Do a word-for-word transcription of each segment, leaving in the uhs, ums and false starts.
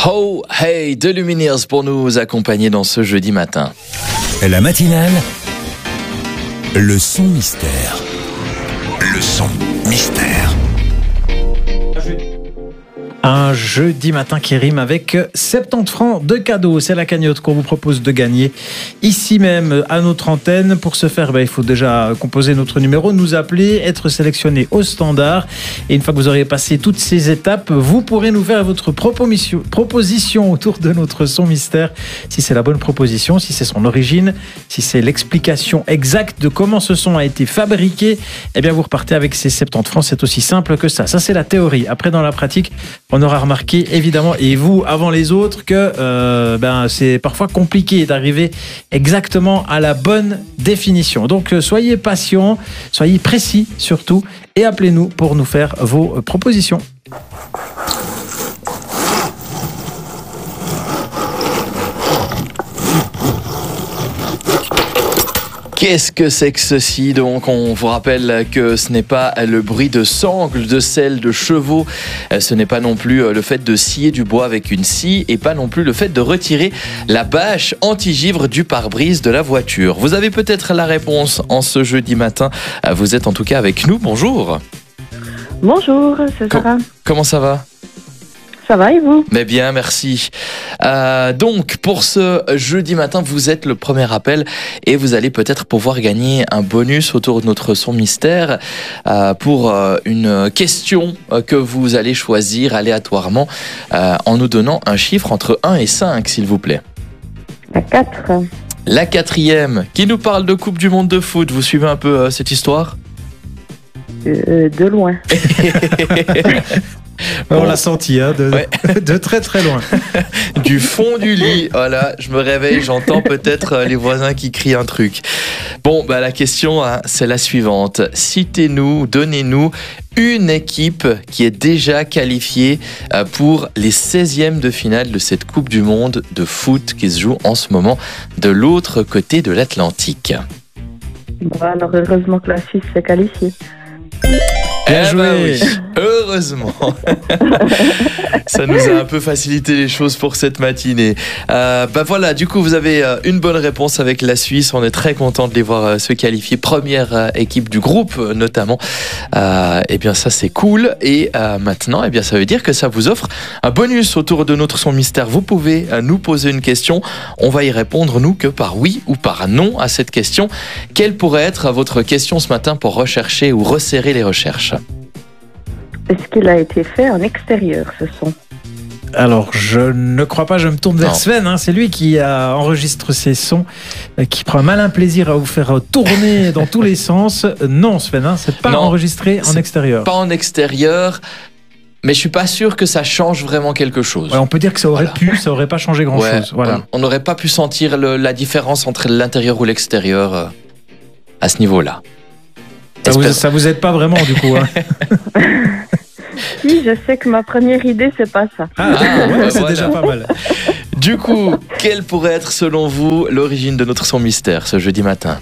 Oh Hey de Lumineers pour nous accompagner dans ce jeudi matin. La matinale, le son mystère. Le son mystère. Un jeudi matin qui rime avec soixante-dix francs de cadeaux. C'est la cagnotte qu'on vous propose de gagner ici même à notre antenne. Pour ce faire, ben, il faut déjà composer notre numéro, nous appeler, être sélectionné au standard. Et une fois que vous aurez passé toutes ces étapes, vous pourrez nous faire votre proposition, proposition autour de notre son mystère. Si c'est la bonne proposition, si c'est son origine, si c'est l'explication exacte de comment ce son a été fabriqué, eh bien vous repartez avec ces soixante-dix francs. C'est aussi simple que ça. Ça, c'est la théorie. Après, dans la pratique, on aura remarqué évidemment, et vous avant les autres, que euh, ben, c'est parfois compliqué d'arriver exactement à la bonne définition. Donc euh, soyez patients, soyez précis surtout, et appelez-nous pour nous faire vos euh, propositions. Qu'est-ce que c'est que ceci? Donc, on vous rappelle que ce n'est pas le bruit de sangles, de selles, de chevaux. Ce n'est pas non plus le fait de scier du bois avec une scie et pas non plus le fait de retirer la bâche anti-givre du pare-brise de la voiture. Vous avez peut-être la réponse en ce jeudi matin. Vous êtes en tout cas avec nous. Bonjour. Bonjour, c'est Sarah. Com- comment ça va? Ça va et vous? Mais bien, merci. Euh, donc, pour ce jeudi matin, vous êtes le premier appel et vous allez peut-être pouvoir gagner un bonus autour de notre son mystère euh, pour euh, une question euh, que vous allez choisir aléatoirement euh, en nous donnant un chiffre entre un et cinq, s'il vous plaît. La quatre. La quatrième, qui nous parle de Coupe du Monde de foot. Vous suivez un peu euh, cette histoire? euh, De loin. On l'a senti, hein, de, Ouais. de très très loin. Du fond du lit, voilà, je me réveille, j'entends peut-être les voisins qui crient un truc. Bon, bah la question, hein, c'est la suivante. Citez-nous, donnez-nous une équipe qui est déjà qualifiée pour les seizièmes de finale de cette Coupe du Monde de foot qui se joue en ce moment de l'autre côté de l'Atlantique. Bon, alors heureusement que la Suisse s'est qualifiée. Bien Eh joué. ben oui, heureusement. Ça nous a un peu facilité les choses pour cette matinée. Euh, bah voilà, du coup, vous avez une bonne réponse avec la Suisse. On est très content de les voir se qualifier. Première équipe du groupe, notamment. Euh, eh bien, ça, c'est cool. Et euh, maintenant, eh bien, ça veut dire que ça vous offre un bonus autour de notre son mystère. Vous pouvez nous poser une question. On va y répondre, nous, que par oui ou par non à cette question. Quelle pourrait être votre question ce matin pour rechercher ou resserrer les recherches? Est-ce qu'il a été fait en extérieur, ce son? Alors, je ne crois pas, je me tourne vers Non. Sven, hein, c'est lui qui a enregistré ces sons, euh, qui prend un malin plaisir à vous faire tourner dans tous les sens. Euh, non, Sven, hein, c'est pas Non, enregistré en c'est extérieur. Pas en extérieur, mais je suis pas sûr que ça change vraiment quelque chose. Ouais, on peut dire que ça aurait Voilà. pu, ça aurait pas changé grand Ouais, chose. Voilà. on n'aurait pas pu sentir le- la différence entre l'intérieur ou l'extérieur euh, à ce niveau-là. Ça vous, Espère- ça vous aide pas vraiment du coup. Hein. Si, je sais que ma première idée, c'est pas ça. Ah, Ah, ouais, bah c'est voilà. déjà pas mal. Du coup, quelle pourrait être selon vous l'origine de notre son mystère ce jeudi matin?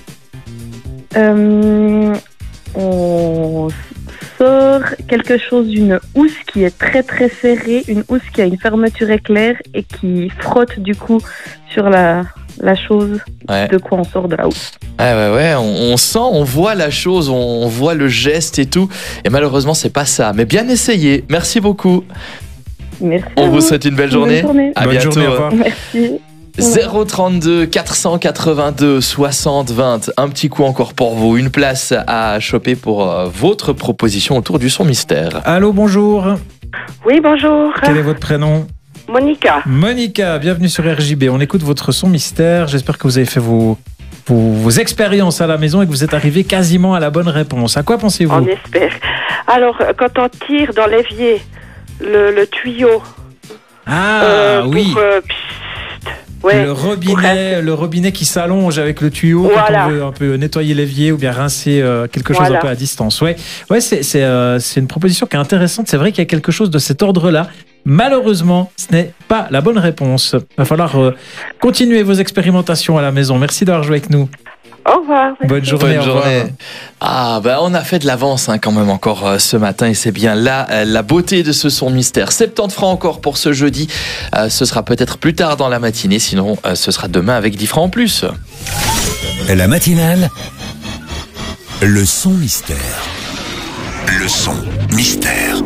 Euh, on sort quelque chose d'une housse qui est très très serrée, une housse qui a une fermeture éclair et qui frotte du coup sur la, la chose Ouais. de quoi on sort de la housse. Ah ouais, ouais, on, on sent, on voit la chose, on, on voit le geste et tout. Et malheureusement, c'est pas ça. Mais bien essayé. Merci beaucoup. Merci. On à vous souhaite une belle Bonne journée. journée. À Bonne bientôt. journée, au revoir. Merci. zéro trente-deux quatre cent quatre-vingt-deux soixante vingt. Un petit coup encore pour vous. Une place à choper pour euh, votre proposition autour du son mystère. Allô, bonjour. Oui, bonjour. Quel est votre prénom? Monica. Monica, bienvenue sur R J B. On écoute votre son mystère. J'espère que vous avez fait vos, vos, vos expériences à la maison et que vous êtes arrivé quasiment à la bonne réponse. À quoi pensez-vous? On espère. Alors, euh, quand on tire dans l'évier le, le tuyau, Ah euh, oui. pour, euh, pssst, ouais, le pour robinet, rincer. le robinet qui s'allonge avec le tuyau Voilà. quand on veut un peu nettoyer l'évier ou bien rincer euh, quelque chose Voilà. un peu à distance. Ouais, ouais, c'est c'est euh, c'est une proposition qui est intéressante. C'est vrai qu'il y a quelque chose de cet ordre-là. Malheureusement, ce n'est pas la bonne réponse. Il va falloir euh, continuer vos expérimentations à la maison. Merci d'avoir joué avec nous. Au revoir. Merci. Bonne journée. Bonne au revoir. journée. Ah, bah, on a fait de l'avance hein, quand même encore euh, ce matin et c'est bien là euh, la beauté de ce son mystère. soixante-dix francs encore pour ce jeudi. Euh, ce sera peut-être plus tard dans la matinée, sinon euh, ce sera demain avec dix francs en plus. La matinale, le son mystère. Le son mystère.